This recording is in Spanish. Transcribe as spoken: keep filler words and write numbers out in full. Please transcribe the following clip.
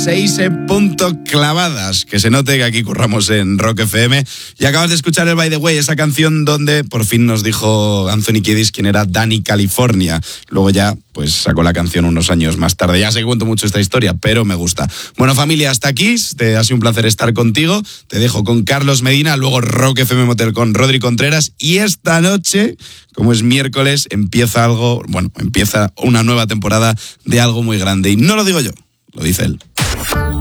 seis en punto clavadas. Que se note que aquí curramos en Rock F M. Y acabas de escuchar el By the Way, esa canción donde por fin nos dijo Anthony Kiedis quién era Dani California. Luego ya pues sacó la canción unos años más tarde. Ya sé que cuento mucho esta historia, pero me gusta. Bueno, familia, hasta aquí. Te ha sido un placer estar contigo. Te dejo con Carlos Medina, luego Rock F M Motel con Rodri Contreras. Y esta noche, como es miércoles, empieza algo, bueno, empieza una nueva temporada de algo muy grande. Y no lo digo yo, lo dice él.